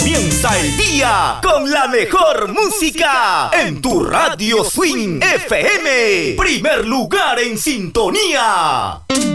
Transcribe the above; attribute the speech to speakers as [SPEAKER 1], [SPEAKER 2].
[SPEAKER 1] Comienza el día con la mejor música en tu Radio Swing FM. Primer lugar en sintonía.